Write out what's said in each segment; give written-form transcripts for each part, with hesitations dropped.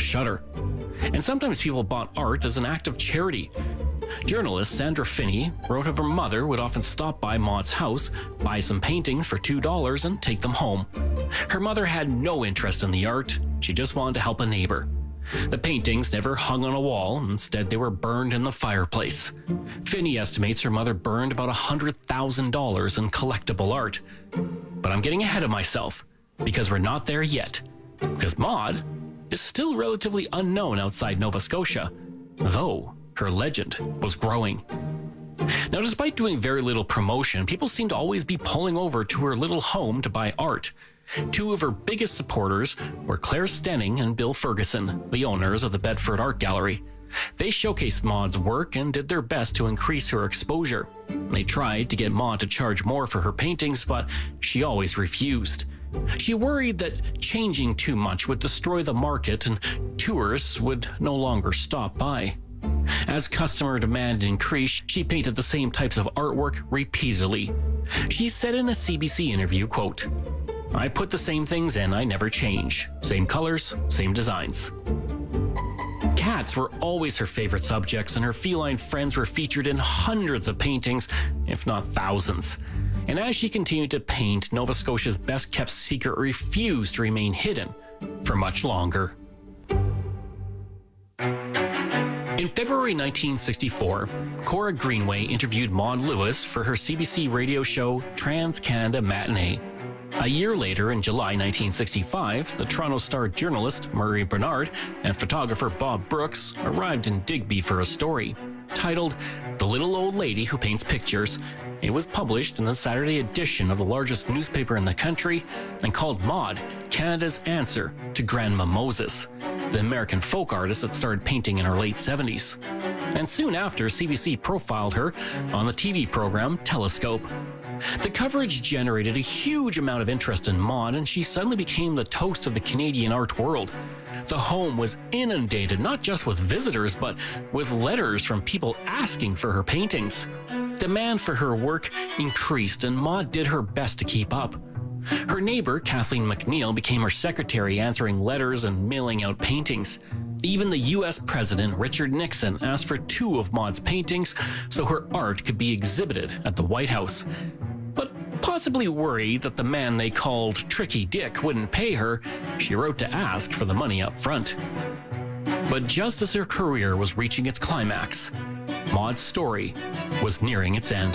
shutter. And sometimes people bought art as an act of charity. Journalist Sandra Finney wrote of her mother would often stop by Maud's house, buy some paintings for $2 and take them home. Her mother had no interest in the art, she just wanted to help a neighbor. The paintings never hung on a wall, instead they were burned in the fireplace. Finney estimates her mother burned about $100,000 in collectible art. But I'm getting ahead of myself, because we're not there yet. Because Maud is still relatively unknown outside Nova Scotia, though her legend was growing. Now, despite doing very little promotion, people seem to always be pulling over to her little home to buy art. Two of her biggest supporters were Claire Stenning and Bill Ferguson, the owners of the Bedford Art Gallery. They showcased Maud's work and did their best to increase her exposure. They tried to get Maud to charge more for her paintings, but she always refused. She worried that changing too much would destroy the market and tourists would no longer stop by. As customer demand increased, she painted the same types of artwork repeatedly. She said in a CBC interview, quote, "I put the same things in, I never change. Same colors, same designs." Cats were always her favorite subjects, and her feline friends were featured in hundreds of paintings, if not thousands. And as she continued to paint, Nova Scotia's best-kept secret refused to remain hidden for much longer. In February 1964, Cora Greenway interviewed Maud Lewis for her CBC radio show Trans-Canada Matinee. A year later, in July 1965, the Toronto Star journalist Murray Bernard and photographer Bob Brooks arrived in Digby for a story. Titled "The Little Old Lady Who Paints Pictures," it was published in the Saturday edition of the largest newspaper in the country and called Maud Canada's answer to Grandma Moses, the American folk artist that started painting in her late 70s. And soon after, CBC profiled her on the TV program Telescope. The coverage generated a huge amount of interest in Maud, and she suddenly became the toast of the Canadian art world. The home was inundated not just with visitors, but with letters from people asking for her paintings. Demand for her work increased, and Maud did her best to keep up. Her neighbor, Kathleen McNeil, became her secretary, answering letters and mailing out paintings. Even the U.S. President Richard Nixon asked for 2 of Maud's paintings so her art could be exhibited at the White House. But possibly worried that the man they called Tricky Dick wouldn't pay her, she wrote to ask for the money up front. But just as her career was reaching its climax, Maud's story was nearing its end.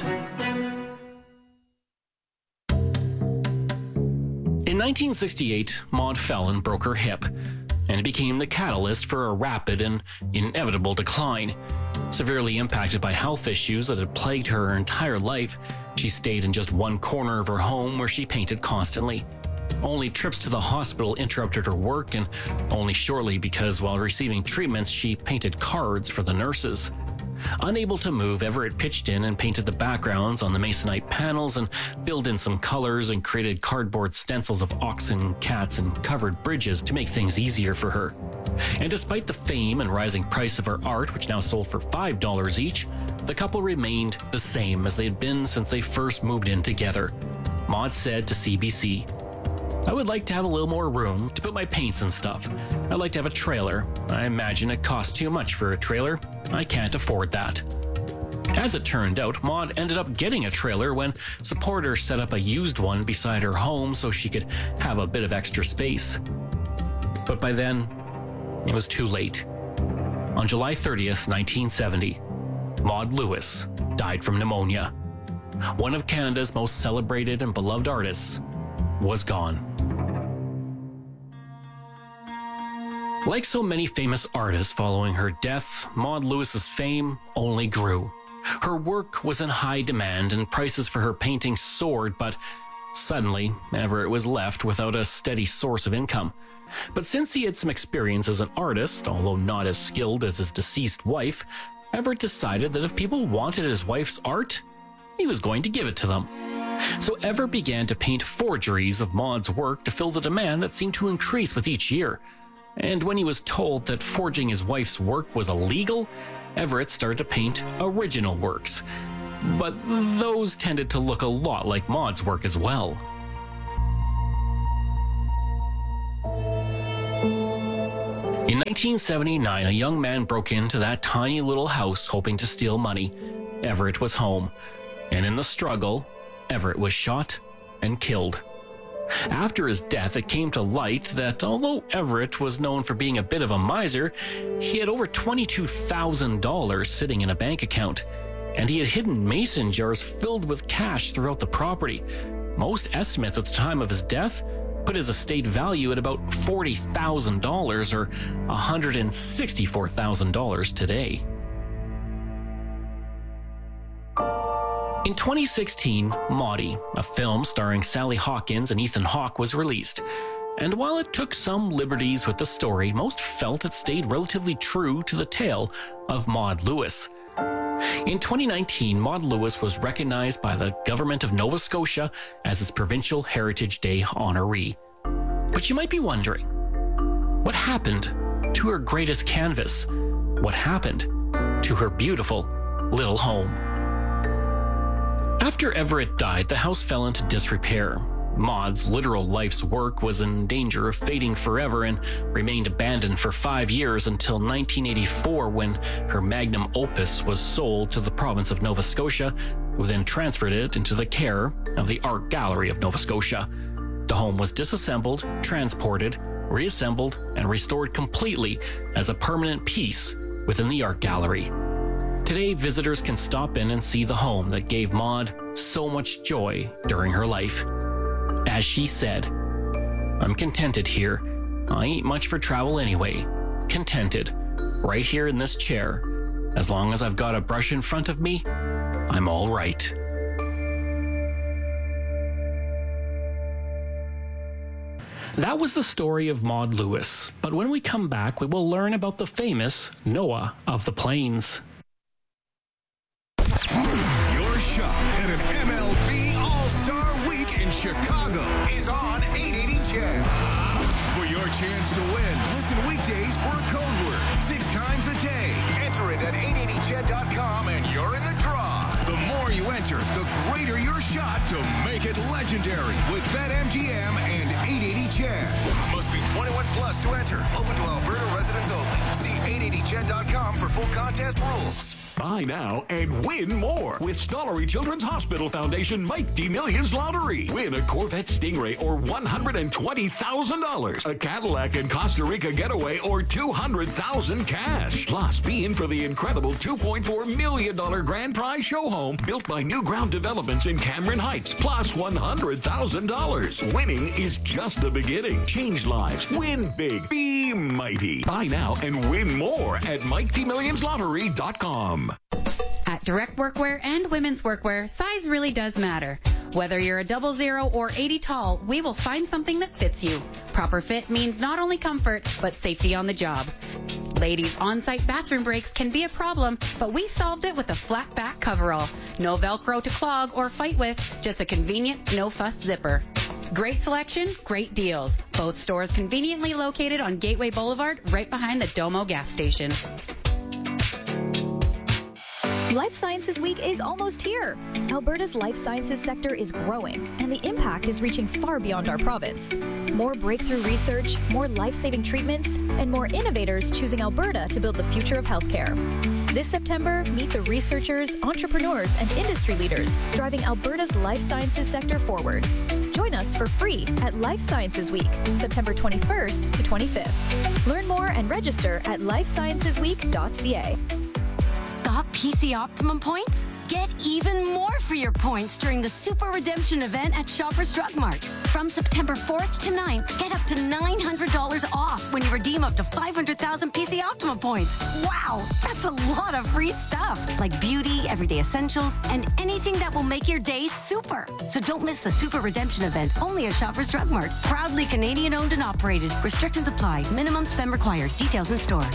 In 1968, Maud fell and broke her hip, and it became the catalyst for a rapid and inevitable decline. Severely impacted by health issues that had plagued her entire life, she stayed in just one corner of her home where she painted constantly. Only trips to the hospital interrupted her work, and only shortly because while receiving treatments, she painted cards for the nurses. Unable to move, Everett pitched in and painted the backgrounds on the masonite panels and filled in some colors and created cardboard stencils of oxen, cats, and covered bridges to make things easier for her. And despite the fame and rising price of her art, which now sold for $5 each, the couple remained the same as they had been since they first moved in together. Maud said to CBC, "I would like to have a little more room to put my paints and stuff. I'd like to have a trailer. I imagine it costs too much for a trailer. I can't afford that." As it turned out, Maud ended up getting a trailer when supporters set up a used one beside her home so she could have a bit of extra space. But by then, it was too late. On July 30th, 1970, Maud Lewis died from pneumonia. One of Canada's most celebrated and beloved artists was gone. Like so many famous artists following her death, Maud Lewis's fame only grew. Her work was in high demand and prices for her paintings soared, but suddenly, Everett was left without a steady source of income. But since he had some experience as an artist, although not as skilled as his deceased wife, Everett decided that if people wanted his wife's art, he was going to give it to them. So Everett began to paint forgeries of Maud's work to fill the demand that seemed to increase with each year. And when he was told that forging his wife's work was illegal, Everett started to paint original works. But those tended to look a lot like Maud's work as well. In 1979, a young man broke into that tiny little house hoping to steal money. Everett was home, and in the struggle, Everett was shot and killed. After his death, it came to light that although Everett was known for being a bit of a miser, he had over $22,000 sitting in a bank account, and he had hidden mason jars filled with cash throughout the property. Most estimates at the time of his death put his estate value at about $40,000 or $164,000 today. In 2016, Maudie, a film starring Sally Hawkins and Ethan Hawke, was released. And while it took some liberties with the story, most felt it stayed relatively true to the tale of Maud Lewis. In 2019, Maud Lewis was recognized by the Government of Nova Scotia as its Provincial Heritage Day honoree. But you might be wondering, what happened to her greatest canvas? What happened to her beautiful little home? After Everett died, the house fell into disrepair. Maud's literal life's work was in danger of fading forever and remained abandoned for 5 years until 1984, when her magnum opus was sold to the province of Nova Scotia, who then transferred it into the care of the Art Gallery of Nova Scotia. The home was disassembled, transported, reassembled, and restored completely as a permanent piece within the Art Gallery. Today, visitors can stop in and see the home that gave Maud so much joy during her life. As she said, "I'm contented here. I ain't much for travel anyway. Contented. Right here in this chair. As long as I've got a brush in front of me, I'm all right." That was the story of Maud Lewis. But when we come back, we will learn about the famous Noah of the Plains. Your shot at an MLB All-Star Week in Chicago is on 880 CHED. For your chance to win, listen weekdays for a code word 6 times a day. Enter it at 880ched.com and you're in the draw. The more you enter, the greater your shot to make it legendary with BetMGM and 880 CHED. Must be 21 plus to enter. Open to Alberta residents only. See 880ched.com for full contest rules. Buy now and win more with Stollery Children's Hospital Foundation Mike D. Millions Lottery. Win a Corvette Stingray or $120,000, a Cadillac and Costa Rica getaway or $200,000 cash. Plus, be in for the incredible $2.4 million grand prize show home built by New Ground Developments in Cameron Heights, plus $100,000. Winning is just the beginning. Change lives. Win big. Be mighty. Buy now and win more at MikeDMillionsLottery.com. At Direct Workwear and Women's Workwear, size really does matter. Whether you're a 00 or 80 tall, we will find something that fits you. Proper fit means not only comfort, but safety on the job. Ladies, on-site bathroom breaks can be a problem, but we solved it with a flat back coverall. No Velcro to clog or fight with, just a convenient, no-fuss zipper. Great selection, great deals. Both stores conveniently located on Gateway Boulevard, right behind the Domo gas station. Life Sciences Week is almost here. Alberta's life sciences sector is growing, and the impact is reaching far beyond our province. More breakthrough research, more life-saving treatments, and more innovators choosing Alberta to build the future of healthcare. This September, meet the researchers, entrepreneurs, and industry leaders driving Alberta's life sciences sector forward. Join us for free at Life Sciences Week, September 21st to 25th. Learn more and register at lifesciencesweek.ca. Got PC Optimum points? Get even more for your points during the Super Redemption event at Shoppers Drug Mart. From September 4th to 9th, get up to $900 off when you redeem up to 500,000 PC Optimum points. Wow, that's a lot of free stuff, like beauty, everyday essentials, and anything that will make your day super. So don't miss the Super Redemption event only at Shoppers Drug Mart. Proudly Canadian owned and operated. Restrictions apply. Minimum spend required. Details in store.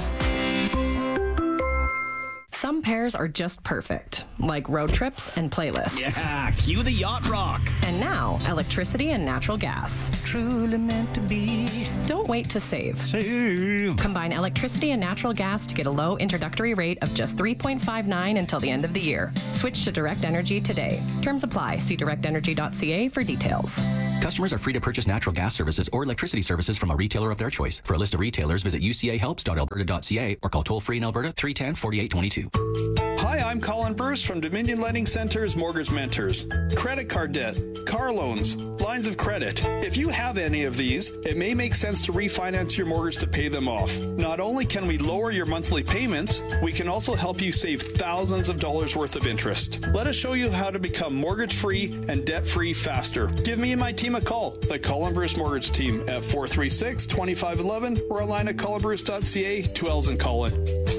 Some pairs are just perfect, like road trips and playlists. Yeah, cue the yacht rock. And now, electricity and natural gas. Truly meant to be. Don't wait to save. Save. Combine electricity and natural gas to get a low introductory rate of just $3.59 until the end of the year. Switch to Direct Energy today. Terms apply. See directenergy.ca for details. Customers are free to purchase natural gas services or electricity services from a retailer of their choice. For a list of retailers, visit ucahelps.alberta.ca or call toll-free in Alberta 310-4822. Hi, I'm Colin Bruce from Dominion Lending Center's Mortgage Mentors. Credit card debt, car loans, lines of credit. If you have any of these, it may make sense to refinance your mortgage to pay them off. Not only can we lower your monthly payments, we can also help you save thousands of dollars worth of interest. Let us show you how to become mortgage-free and debt-free faster. Give me and my team a call, the Colin Bruce Mortgage Team at 436-2511 or online at colinbruce.ca, 2 L's in Colin.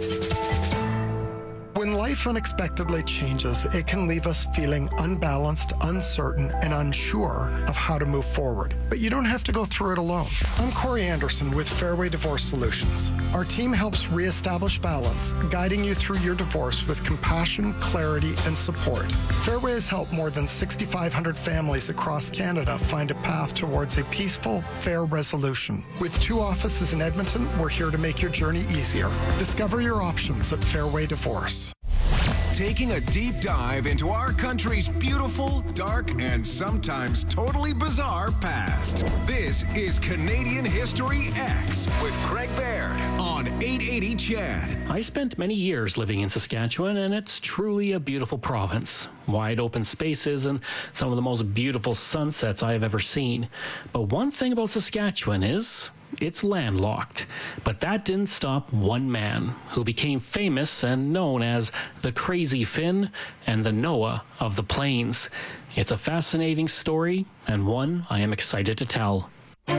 When life unexpectedly changes, it can leave us feeling unbalanced, uncertain, and unsure of how to move forward. But you don't have to go through it alone. I'm Corey Anderson with Fairway Divorce Solutions. Our team helps reestablish balance, guiding you through your divorce with compassion, clarity, and support. Fairway has helped more than 6,500 families across Canada find a path towards a peaceful, fair resolution. With 2 offices in Edmonton, we're here to make your journey easier. Discover your options at Fairway Divorce. Taking a deep dive into our country's beautiful, dark, and sometimes totally bizarre past. This is Canadian History X with Craig Baird on 880 CHED. I spent many years living in Saskatchewan, and it's truly a beautiful province. Wide open spaces and some of the most beautiful sunsets I have ever seen. But one thing about Saskatchewan is it's landlocked. But that didn't stop one man who became famous and known as the Crazy Finn and the Noah of the Plains. It's a fascinating story and one I am excited to tell.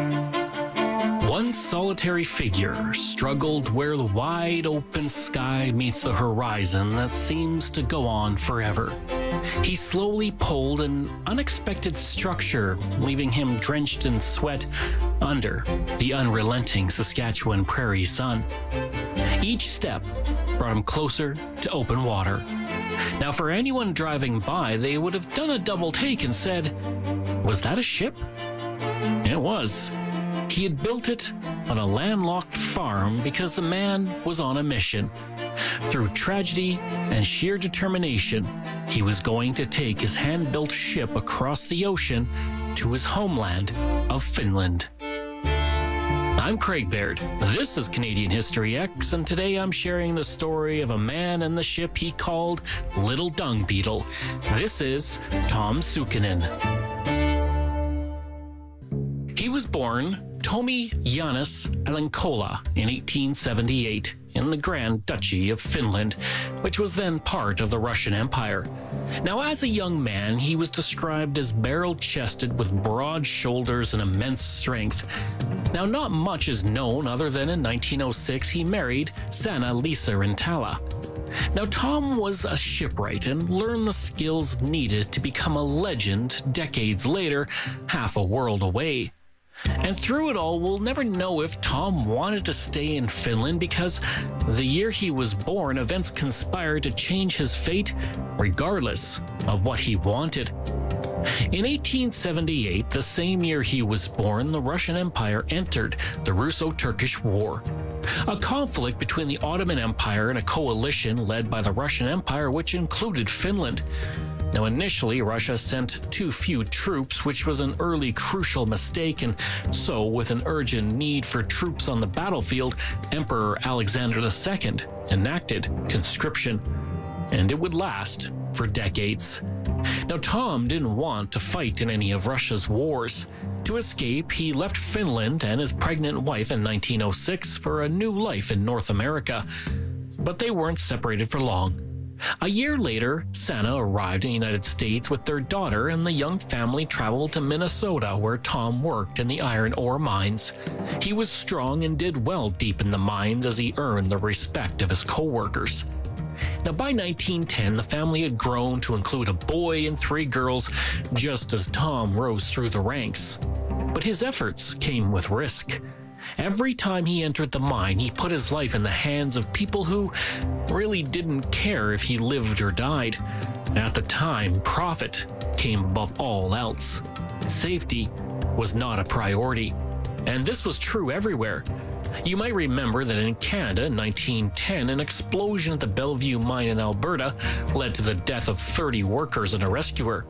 One solitary figure struggled where the wide open sky meets the horizon that seems to go on forever. He slowly pulled an unexpected structure, leaving him drenched in sweat under the unrelenting Saskatchewan prairie sun. Each step brought him closer to open water. Now, for anyone driving by, they would have done a double take and said, "Was that a ship?" It was. He had built it on a landlocked farm because the man was on a mission. Through tragedy and sheer determination, he was going to take his hand-built ship across the ocean to his homeland of Finland. I'm Craig Baird. This is Canadian History X, and today I'm sharing the story of a man and the ship he called Little Dung Beetle. This is Tom Sukinen. He was born Tomi Janis Alankola in 1878 in the Grand Duchy of Finland, which was then part of the Russian Empire. Now, as a young man, he was described as barrel-chested with broad shoulders and immense strength. Now, not much is known other than in 1906 he married Sanna-Lisa Rintala. Now, Tom was a shipwright and learned the skills needed to become a legend decades later, half a world away. And through it all, we'll never know if Tom wanted to stay in Finland because the year he was born, events conspired to change his fate regardless of what he wanted. In 1878, the same year he was born, the Russian Empire entered the Russo-Turkish War, a conflict between the Ottoman Empire and a coalition led by the Russian Empire, which included Finland. Now, initially, Russia sent too few troops, which was an early crucial mistake, and so, with an urgent need for troops on the battlefield, Emperor Alexander II enacted conscription, and it would last for decades. Now, Tom didn't want to fight in any of Russia's wars. To escape, he left Finland and his pregnant wife in 1906 for a new life in North America, but they weren't separated for long. A year later, Sanna arrived in the United States with their daughter, and the young family traveled to Minnesota, where Tom worked in the iron ore mines. He was strong and did well deep in the mines as he earned the respect of his co-workers. Now, by 1910, the family had grown to include a boy and 3 girls, just as Tom rose through the ranks. But his efforts came with risk. Every time he entered the mine, he put his life in the hands of people who really didn't care if he lived or died. At the time, profit came above all else. Safety was not a priority, and this was true everywhere. You might remember that in Canada in 1910, an explosion at the Bellevue mine in Alberta led to the death of 30 workers and a rescuer.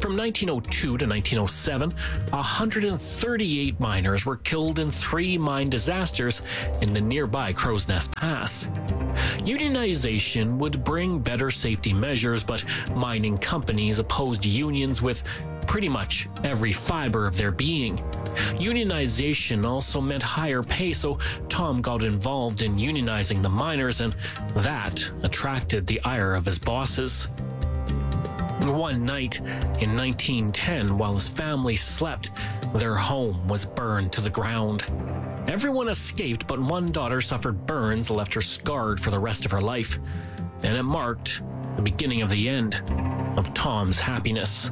From 1902 to 1907, 138 miners were killed in 3 mine disasters in the nearby Crow's Nest Pass. Unionization would bring better safety measures, but mining companies opposed unions with pretty much every fiber of their being. Unionization also meant higher pay, so Tom got involved in unionizing the miners, and that attracted the ire of his bosses. One night in 1910, while his family slept, their home was burned to the ground. Everyone escaped, but one daughter suffered burns that left her scarred for the rest of her life, and it marked the beginning of the end of Tom's happiness.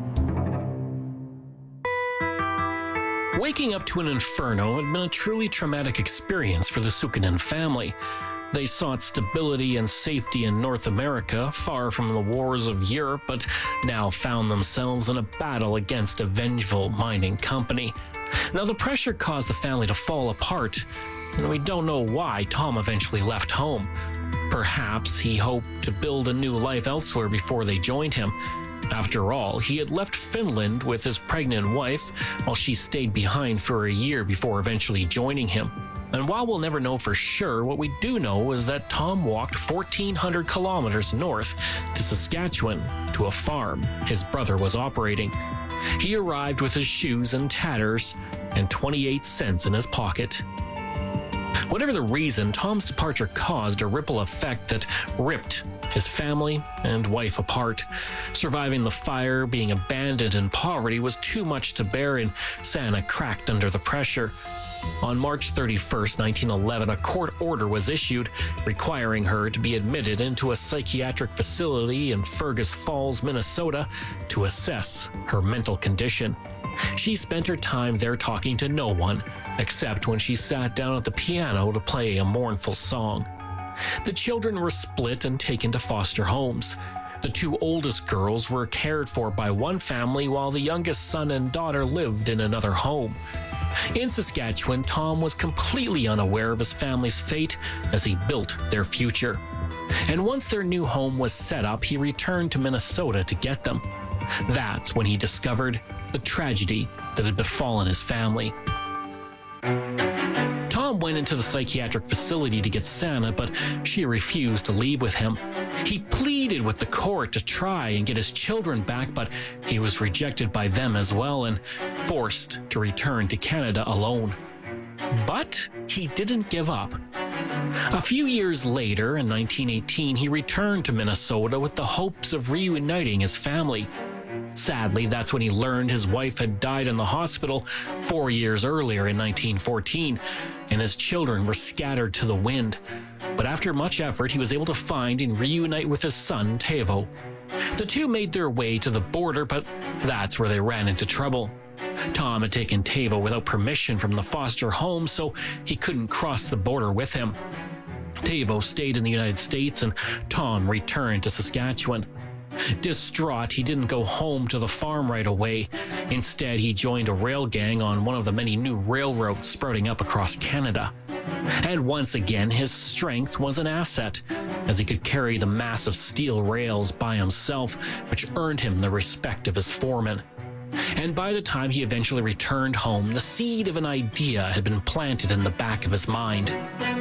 Waking up to an inferno had been a truly traumatic experience for the Sukinen family. They sought stability and safety in North America, far from the wars of Europe, but now found themselves in a battle against a vengeful mining company. Now, the pressure caused the family to fall apart, and we don't know why Tom eventually left home. Perhaps he hoped to build a new life elsewhere before they joined him. After all, he had left Finland with his pregnant wife, while she stayed behind for a year before eventually joining him. And while we'll never know for sure, what we do know is that Tom walked 1,400 kilometers north to Saskatchewan to a farm his brother was operating. He arrived with his shoes in tatters and 28 cents in his pocket. Whatever the reason, Tom's departure caused a ripple effect that ripped his family and wife apart. Surviving the fire, being abandoned in poverty was too much to bear, and Sanna cracked under the pressure. On March 31st, 1911, a court order was issued requiring her to be admitted into a psychiatric facility in Fergus Falls, Minnesota, to assess her mental condition. She spent her time there talking to no one, except when she sat down at the piano to play a mournful song. The children were split and taken to foster homes. The 2 oldest girls were cared for by one family, while the youngest son and daughter lived in another home. In Saskatchewan, Tom was completely unaware of his family's fate as he built their future. And once their new home was set up, he returned to Minnesota to get them. That's when he discovered the tragedy that had befallen his family. Tom went into the psychiatric facility to get Sanna, but she refused to leave with him. He pleaded with the court to try and get his children back, but he was rejected by them as well and forced to return to Canada alone. But he didn't give up. A few years later, in 1918, he returned to Minnesota with the hopes of reuniting his family. Sadly, that's when he learned his wife had died in the hospital 4 years earlier in 1914, and his children were scattered to the wind. But after much effort, he was able to find and reunite with his son, Teuvo. The two made their way to the border, but that's where they ran into trouble. Tom had taken Teuvo without permission from the foster home, so he couldn't cross the border with him. Teuvo stayed in the United States, and Tom returned to Saskatchewan. Distraught, he didn't go home to the farm right away. Instead, he joined a rail gang on one of the many new railroads sprouting up across Canada. And once again, his strength was an asset, as he could carry the massive steel rails by himself, which earned him the respect of his foreman. And by the time he eventually returned home, the seed of an idea had been planted in the back of his mind.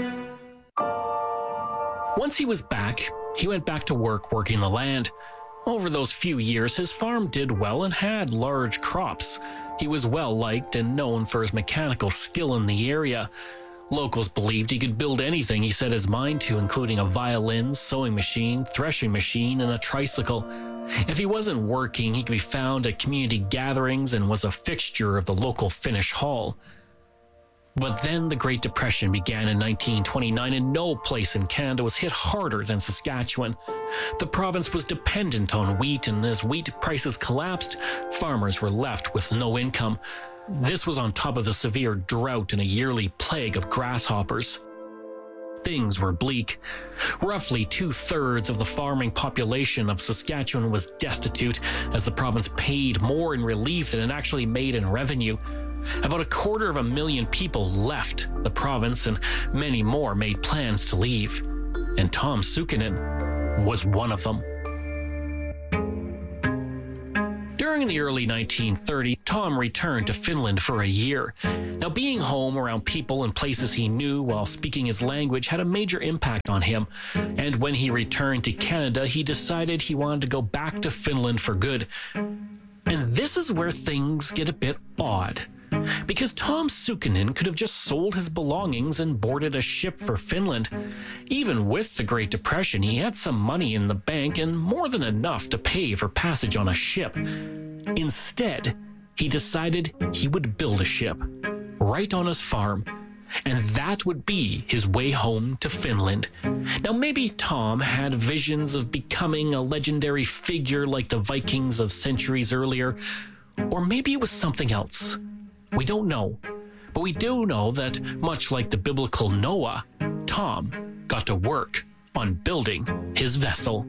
Once he was back, he went back to work working the land. Over those few years, his farm did well and had large crops. He was well liked and known for his mechanical skill in the area. Locals believed he could build anything he set his mind to, including a violin, sewing machine, threshing machine, and a tricycle. If he wasn't working, he could be found at community gatherings and was a fixture of the local Finnish Hall. But then the Great Depression began in 1929, and no place in Canada was hit harder than Saskatchewan. The province was dependent on wheat, and as wheat prices collapsed, farmers were left with no income. This was on top of the severe drought and a yearly plague of grasshoppers. Things were bleak. Roughly 2/3 of the farming population of Saskatchewan was destitute, as the province paid more in relief than it actually made in revenue. About 250,000 people left the province, and many more made plans to leave. And Tom Sukinen was one of them. During During the early 1930s, Tom returned to Finland for a year. Now, being home around people and places he knew while speaking his language had a major impact on him. And when he returned to Canada, he decided he wanted to go back to Finland for good. And this is where things get a bit odd. Because Tom Sukinen could have just sold his belongings and boarded a ship for Finland. Even with the Great Depression, he had some money in the bank and more than enough to pay for passage on a ship. Instead, he decided he would build a ship right on his farm, and that would be his way home to Finland. Now, maybe Tom had visions of becoming a legendary figure like the Vikings of centuries earlier, or maybe it was something else. We don't know, but we do know that, much like the biblical Noah, Tom got to work on building his vessel.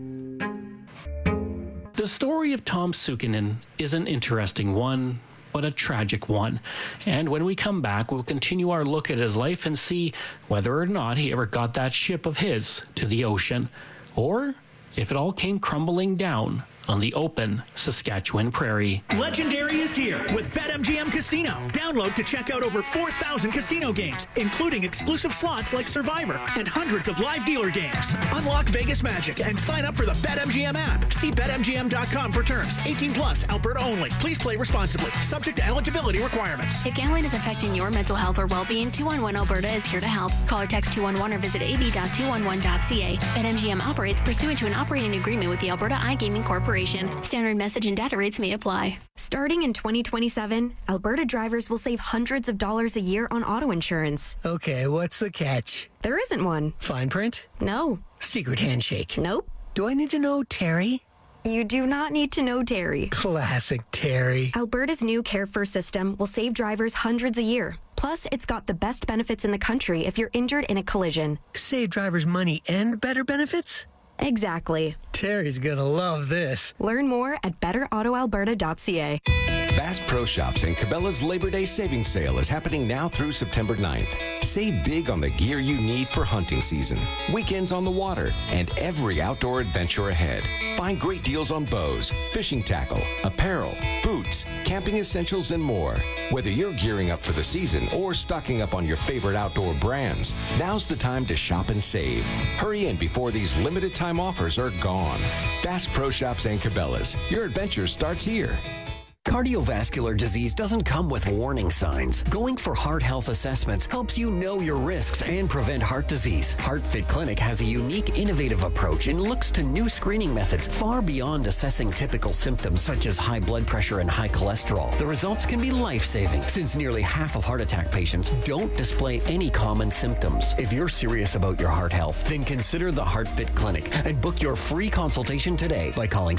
The story of Tom Sukinen is an interesting one, but a tragic one. And when we come back, we'll continue our look at his life and see whether or not he ever got that ship of his to the ocean, or if it all came crumbling down on the open Saskatchewan prairie. Legendary is here with BetMGM Casino. Download to check out over 4,000 casino games, including exclusive slots like Survivor and hundreds of live dealer games. Unlock Vegas magic and sign up for the BetMGM app. See BetMGM.com for terms. 18 plus, Alberta only. Please play responsibly. Subject to eligibility requirements. If gambling is affecting your mental health or well-being, 211 Alberta is here to help. Call or text 211 or visit ab.211.ca. BetMGM operates pursuant to an operating agreement with the Alberta iGaming Corporation. Standard message and data rates may apply. Starting in 2027, Alberta drivers will save hundreds of dollars a year on auto insurance. Okay, what's the catch? There isn't one. Fine print? No. Secret handshake? Nope. Do I need to know Terry? You do not need to know Terry. Classic Terry. Alberta's new Care First system will save drivers hundreds a year. Plus, it's got the best benefits in the country if you're injured in a collision. Save drivers money and better benefits? Exactly. Terry's gonna love this. Learn more at betterautoalberta.ca. Bass Pro Shops and Cabela's Labor Day Savings Sale is happening now through September 9th. Save big on the gear you need for hunting season, weekends on the water, and every outdoor adventure ahead. Find great deals on bows, fishing tackle, apparel, boots, camping essentials, and more. Whether you're gearing up for the season or stocking up on your favorite outdoor brands, now's the time to shop and save. Hurry in before these limited time offers are gone. Bass Pro Shops and Cabela's. Your adventure starts here. Cardiovascular disease doesn't come with warning signs. Going for heart health assessments helps you know your risks and prevent heart disease. HeartFit Clinic has a unique, innovative approach and looks to new screening methods far beyond assessing typical symptoms such as high blood pressure and high cholesterol. The results can be life-saving since nearly half of heart attack patients don't display any common symptoms. If you're serious about your heart health, then consider the HeartFit Clinic and book your free consultation today by calling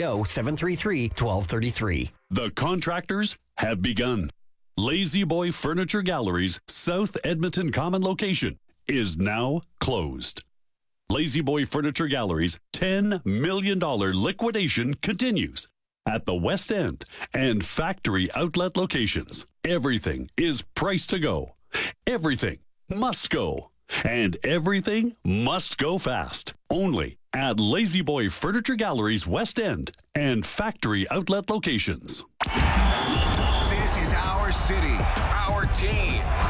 780-733-1233. The contractors have begun. Lazy Boy Furniture Gallery's South Edmonton Common location is now closed. Lazy Boy Furniture Gallery's $10 million liquidation continues at the West End and factory outlet locations. Everything is priced to go. Everything must go. And everything must go fast. Only at Lazy Boy Furniture Gallery's West End and factory outlet locations. This is our city, our team,